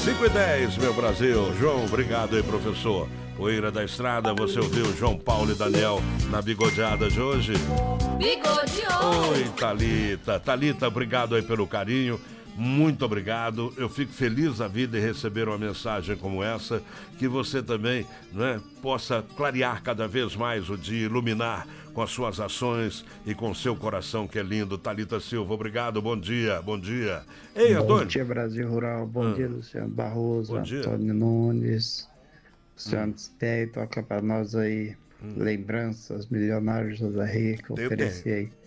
5:10, meu Brasil. João, obrigado aí, professor. Poeira da Estrada, você ouviu João Paulo e Daniel na bigodeada de hoje? Bigodeou! Oi, Thalita. Thalita, obrigado aí pelo carinho. Muito obrigado. Eu fico feliz da vida em receber uma mensagem como essa, que você também, né, possa clarear cada vez mais o dia, iluminar com as suas ações e com seu coração que é lindo. Thalita Silva, obrigado. Bom dia, bom dia. Ei, Antônio. Bom dia, Brasil Rural. Bom dia, Luciano Barroso, Bom dia. Antônio Nunes. Luciano Stey, toca para nós aí lembranças milionárias da José Rico, Tem- oferecer aí.